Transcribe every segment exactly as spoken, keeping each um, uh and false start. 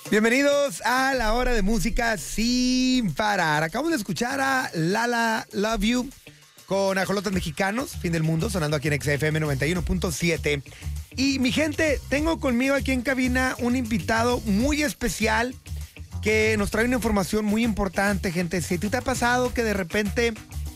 Bienvenidos a la hora de música sin parar. Acabamos de escuchar a Lala Love You con Ajolotes Mexicanos, Fin del Mundo, sonando aquí en X F M noventa y uno punto siete. Y mi gente, tengo conmigo aquí en cabina un invitado muy especial que nos trae una información muy importante, gente. Si tú te ha pasado que de repente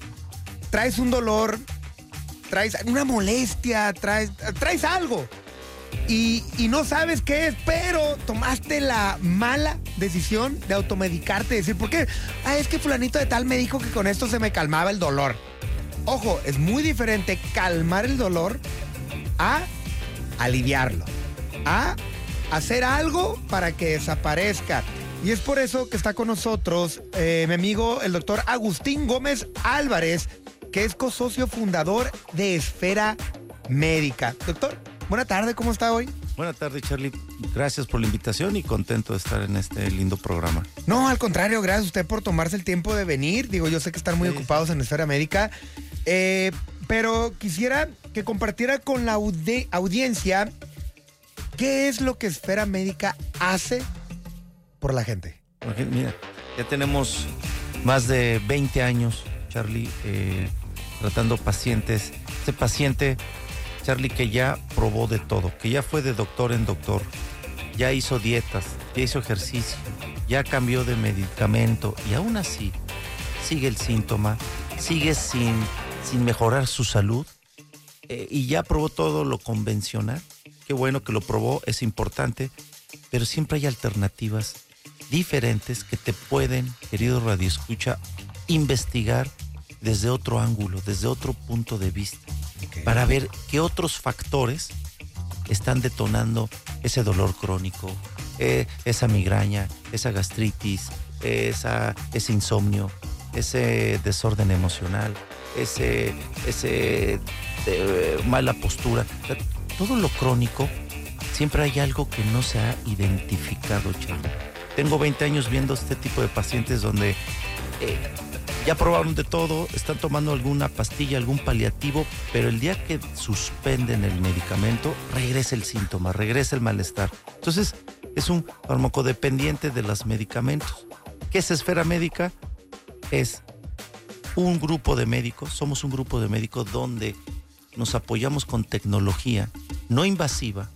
traes un dolor, traes una molestia, traes, traes algo y, y no sabes qué es, pero tomaste la mala decisión de automedicarte, decir, ¿por qué? Ah, es que fulanito de tal me dijo que con esto se me calmaba el dolor. Ojo, es muy diferente calmar el dolor a aliviarlo, a hacer algo para que desaparezca. Y es por eso que está con nosotros eh, mi amigo el doctor Agustín Gómez Álvarez, que es cosocio fundador de Esfera Médica. Doctor, buena tarde, ¿cómo está hoy? Buena tarde, Charlie. Gracias por la invitación y contento de estar en este lindo programa. No, al contrario, gracias a usted por tomarse el tiempo de venir. Digo, yo sé que están muy sí. ocupados en Esfera Médica, eh, pero quisiera que compartiera con la audi- audiencia qué es lo que Esfera Médica hace por la gente. Porque, mira, ya tenemos más de veinte años, Charlie, eh, tratando pacientes. Este paciente, Charlie, que ya probó de todo, que ya fue de doctor en doctor, ya hizo dietas, ya hizo ejercicio, ya cambió de medicamento y aún así sigue el síntoma, sigue sin, sin mejorar su salud eh, y ya probó todo lo convencional. Qué bueno que lo probó, es importante, pero siempre hay alternativas diferentes que te pueden, querido radioescucha, investigar desde otro ángulo, desde otro punto de vista, okay, para ver qué otros factores están detonando ese dolor crónico, eh, esa migraña, esa gastritis, esa, ese insomnio, ese desorden emocional, ese, ese eh, mala postura. O sea, todo lo crónico, siempre hay algo que no se ha identificado, Charlie. Tengo veinte años viendo este tipo de pacientes donde eh, ya probaron de todo, están tomando alguna pastilla, algún paliativo, pero el día que suspenden el medicamento, regresa el síntoma, regresa el malestar. Entonces, es un farmacodependiente de los medicamentos. ¿Qué es Esfera Médica? Es un grupo de médicos, somos un grupo de médicos donde nos apoyamos con tecnología no invasiva,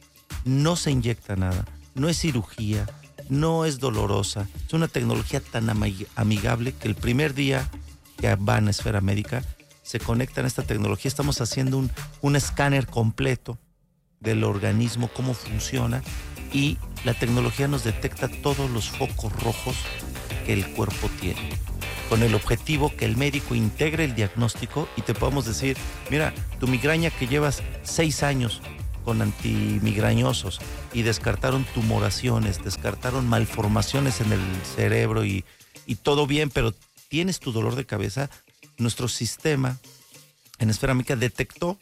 no se inyecta nada, no es cirugía, no es dolorosa, es una tecnología tan amig- amigable que el primer día que van a Esfera Médica se conectan a esta tecnología. Estamos haciendo un, un escáner completo del organismo, cómo funciona, y la tecnología nos detecta todos los focos rojos que el cuerpo tiene, con el objetivo que el médico integre el diagnóstico y te podamos decir, mira, tu migraña que llevas seis años con antimigrañosos y descartaron tumoraciones, descartaron malformaciones en el cerebro y, y todo bien, pero tienes tu dolor de cabeza, nuestro sistema en Esfera Médica detectó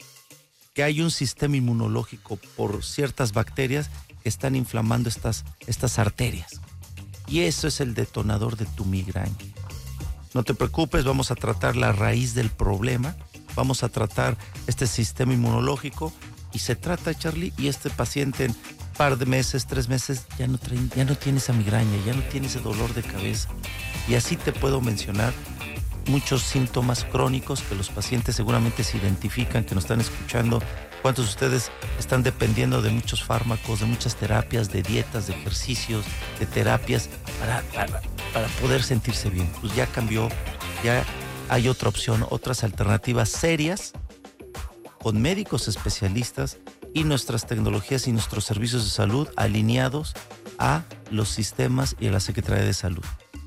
que hay un sistema inmunológico por ciertas bacterias que están inflamando estas, estas arterias. Y eso es el detonador de tu migraña. No te preocupes, vamos a tratar la raíz del problema, vamos a tratar este sistema inmunológico. Y se trata, Charlie, y este paciente en un par de meses, tres meses, ya no, trae, ya no tiene esa migraña, ya no tiene ese dolor de cabeza. Y así te puedo mencionar muchos síntomas crónicos que los pacientes seguramente se identifican, que nos están escuchando. ¿Cuántos de ustedes están dependiendo de muchos fármacos, de muchas terapias, de dietas, de ejercicios, de terapias para, para, para poder sentirse bien? Pues ya cambió, ya hay otra opción, otras alternativas serias, con médicos especialistas y nuestras tecnologías y nuestros servicios de salud alineados a los sistemas y a la Secretaría de Salud.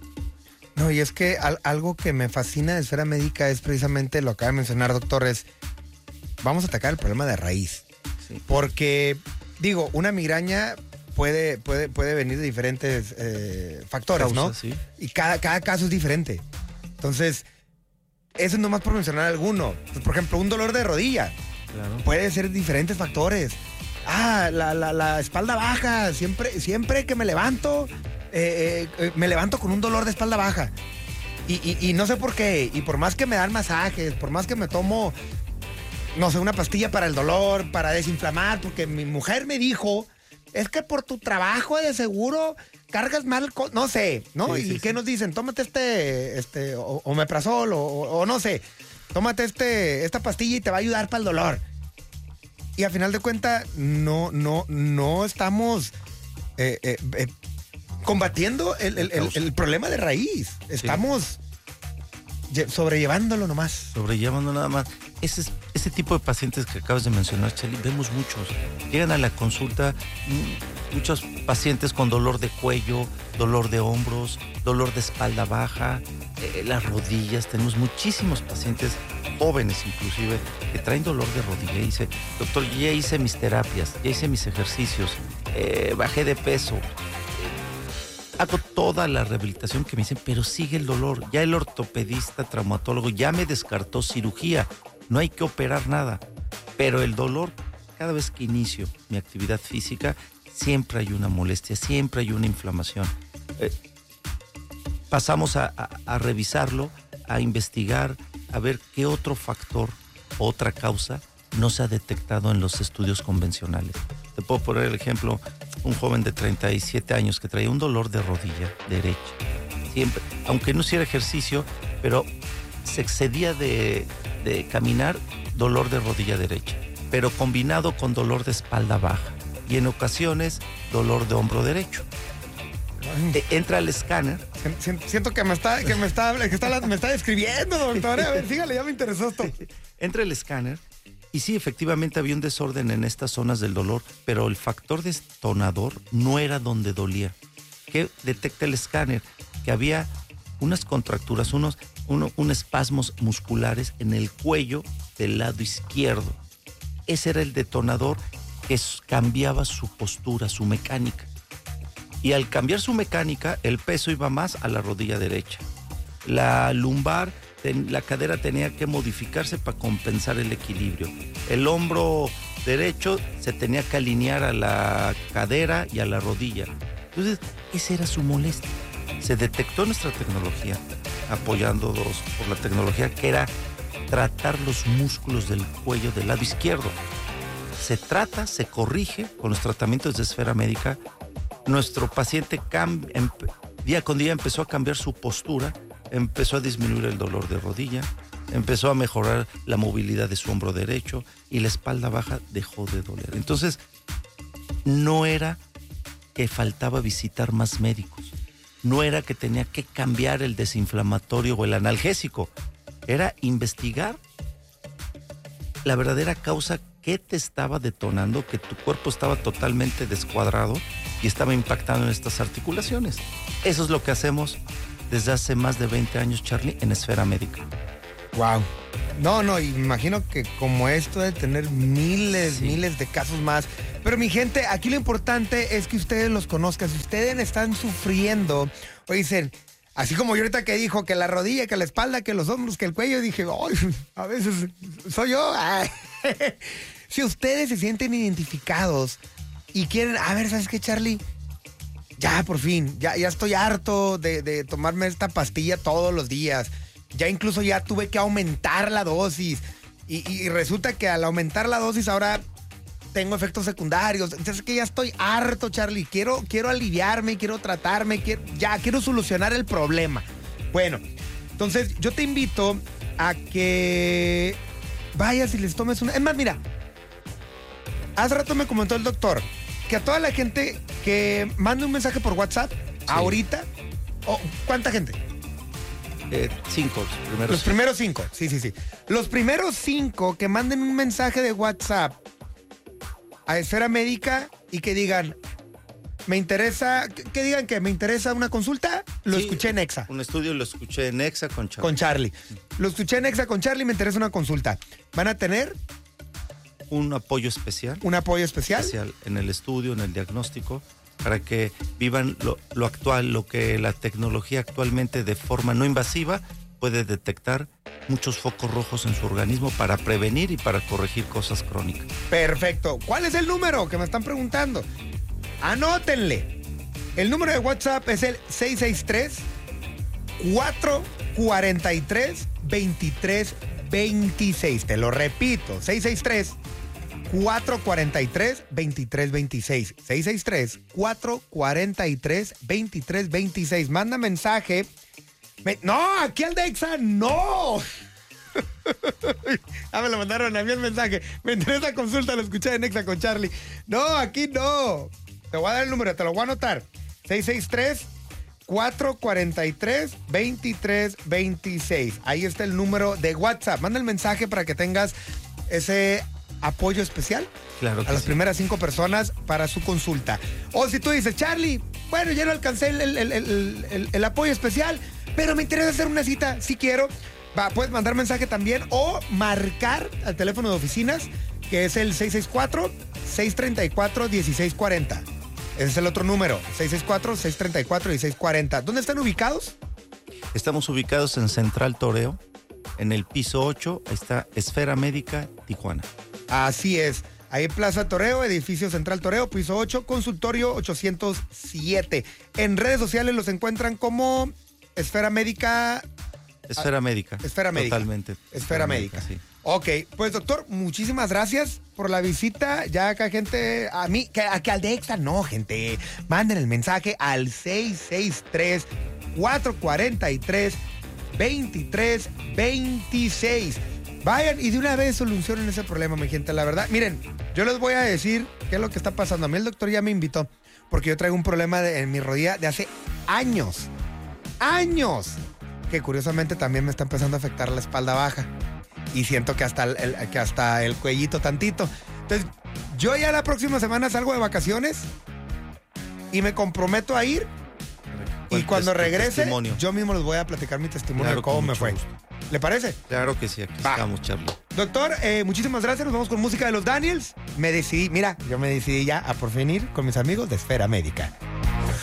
No, y es que al, algo que me fascina de Esfera Médica es precisamente lo que acaba de mencionar, doctor, es vamos a atacar el problema de raíz. Sí. Porque, digo, una migraña puede, puede, puede venir de diferentes eh, factores, Causa, ¿no? Sí. Y cada, cada caso es diferente. Entonces, eso no más por mencionar alguno. Pues, por ejemplo, un dolor de rodilla. Claro. Puede ser diferentes factores. Ah, la, la, la espalda baja. Siempre, siempre que me levanto, eh, eh, me levanto con un dolor de espalda baja. Y, y, y no sé por qué. Y por más que me dan masajes, por más que me tomo, no sé, una pastilla para el dolor, para desinflamar, porque mi mujer me dijo es que por tu trabajo de seguro cargas mal, no sé, ¿no? Sí, ¿Y sí, qué sí. nos dicen? Tómate este, este, o, omeprazol, o, o no sé, tómate este, esta pastilla y te va a ayudar para el dolor. Y al final de cuentas, no, no, no estamos eh, eh, eh, combatiendo el, el, el, el problema de raíz. Estamos lle- sobrellevándolo nomás. Sobrellevando nada más. Ese, es- ese tipo de pacientes que acabas de mencionar, Charlie, vemos muchos. Llegan a la consulta mm, muchos pacientes con dolor de cuello, dolor de hombros, dolor de espalda baja, eh, las rodillas. Tenemos muchísimos pacientes, jóvenes inclusive, que traen dolor de rodilla y dice, doctor, ya hice mis terapias, ya hice mis ejercicios, eh, bajé de peso, hago toda la rehabilitación que me dicen, pero sigue el dolor. Ya el ortopedista, traumatólogo, ya me descartó cirugía. No hay que operar nada. Pero el dolor, cada vez que inicio mi actividad física, siempre hay una molestia, siempre hay una inflamación. Eh, pasamos a, a, a revisarlo, a investigar, a ver qué otro factor, otra causa, no se ha detectado en los estudios convencionales. Te puedo poner el ejemplo, un joven de treinta y siete años que traía un dolor de rodilla derecha. Siempre, aunque no hiciera ejercicio, pero se excedía de, de caminar, dolor de rodilla derecha, pero combinado con dolor de espalda baja y en ocasiones dolor de hombro derecho. Eh, Entra al escáner. Sien- Siento que me está, que me está, que está, me está describiendo, doctor. A ver, sígale, ya me interesó esto. Entra el escáner y sí, efectivamente había un desorden en estas zonas del dolor, pero el factor detonador no era donde dolía. ¿Qué detecta el escáner? Que había unas contracturas, unos, uno, unos espasmos musculares en el cuello del lado izquierdo. Ese era el detonador que s- cambiaba su postura, su mecánica. Y al cambiar su mecánica, el peso iba más a la rodilla derecha. La lumbar, ten- la cadera tenía que modificarse para compensar el equilibrio. El hombro derecho se tenía que alinear a la cadera y a la rodilla. Entonces, esa era su molestia. Se detectó nuestra tecnología, apoyándonos por la tecnología, que era tratar los músculos del cuello del lado izquierdo. Se trata, se corrige con los tratamientos de esfera médica. Nuestro paciente cam- empe- día con día empezó a cambiar su postura, empezó a disminuir el dolor de rodilla, empezó a mejorar la movilidad de su hombro derecho y la espalda baja dejó de doler. Entonces, no era que faltaba visitar más médicos, no era que tenía que cambiar el desinflamatorio o el analgésico, era investigar la verdadera causa que te estaba detonando, que tu cuerpo estaba totalmente descuadrado y estaba impactando en estas articulaciones. Eso es lo que hacemos desde hace más de veinte años, Charlie, en Esfera Médica. Wow. No, no, imagino que como esto de tener miles, Sí. miles de casos más. Pero mi gente, aquí lo importante es que ustedes los conozcan. Si ustedes están sufriendo o dicen, así como yo ahorita que dijo que la rodilla, que la espalda, que los hombros, que el cuello, dije, ay, a veces soy yo. Ay. Si ustedes se sienten identificados y quieren, a ver, ¿sabes qué, Charlie? Ya, por fin, ya, ya estoy harto de, de tomarme esta pastilla todos los días. Ya incluso ya tuve que aumentar la dosis. Y, y resulta que al aumentar la dosis ahora tengo efectos secundarios. Entonces es que ya estoy harto, Charlie. Quiero, quiero aliviarme, quiero tratarme, quiero, ya quiero solucionar el problema. Bueno, entonces yo te invito a que vayas y les tomes una... Es más, mira, hace rato me comentó el doctor que a toda la gente que mande un mensaje por WhatsApp, ahorita, oh, ¿cuánta gente? Eh, cinco, los primeros. Los primeros cinco, sí, sí, sí. Los primeros cinco que manden un mensaje de WhatsApp a Esfera Médica y que digan, me interesa, que, que digan que me interesa una consulta, lo Sí, escuché en Exa Un estudio lo escuché en Exa con Charlie. con Charlie. Lo escuché en Exa con Charlie, me interesa una consulta. Van a tener Un apoyo especial. un apoyo especial. especial en el estudio, en el diagnóstico, para que vivan lo, lo actual, lo que la tecnología actualmente de forma no invasiva puede detectar muchos focos rojos en su organismo para prevenir y para corregir cosas crónicas. Perfecto. ¿Cuál es el número que me están preguntando? Anótenle. El número de WhatsApp es el seis seis tres, cuatro cuatro tres, dos tres dos seis. Te lo repito, seis seis tres, cuatro cuatro tres, dos tres dos seis. seis seis tres, cuatro cuatro tres, dos tres dos seis. Manda mensaje. Me- no, aquí al Dexa, no. Ah, me lo mandaron a mí el mensaje. Me interesa consulta, lo escuché en Exa con Charlie. No, aquí no. Te voy a dar el número, te lo voy a anotar. seis seis tres, cuatro cuatro tres, dos tres dos seis. Ahí está el número de WhatsApp. Manda el mensaje para que tengas ese apoyo especial Claro que a las sí. primeras cinco personas para su consulta. O si tú dices, Charlie, bueno, ya no alcancé el, el- el- el- el- el apoyo especial, pero me interesa hacer una cita, si quiero. Va, puedes mandar mensaje también o marcar al teléfono de oficinas, que es el seis seis cuatro, seis tres cuatro, uno seis cuatro cero. Ese es el otro número, seis seis cuatro, seis tres cuatro, uno seis cuatro cero. ¿Dónde están ubicados? Estamos ubicados en Central Toreo, en el piso ocho. Ahí está Esfera Médica Tijuana. Así es. Ahí Plaza Toreo, edificio Central Toreo, piso ocho, consultorio ochocientos siete. En redes sociales los encuentran como Esfera Médica. Esfera Médica. Esfera Médica. Totalmente. Esfera Médica. sí. Ok, pues doctor, muchísimas gracias por la visita. Ya acá gente, a mí, que, a que al de Exa, no, gente. Manden el mensaje al seis seis tres, cuatro cuatro tres, dos tres dos seis. Vayan y de una vez solucionen ese problema, mi gente, la verdad. Miren, yo les voy a decir qué es lo que está pasando. A mí el doctor ya me invitó porque yo traigo un problema de- en mi rodilla de hace años. ¡Años! Que curiosamente también me está empezando a afectar la espalda baja. Y siento que hasta el, el- que hasta el cuellito tantito. Entonces, yo ya la próxima semana salgo de vacaciones y me comprometo a ir. Y ¿Cuál cuando es tu regrese, testimonio? yo mismo les voy a platicar mi testimonio Claro, de cómo con me mucho fue. gusto. ¿Le parece? Claro que sí, aquí Va. estamos, Charlie. Doctor, eh, muchísimas gracias. Nos vamos con música de los Daniels. Me decidí, mira, yo me decidí ya a por fin ir con mis amigos de Esfera Médica.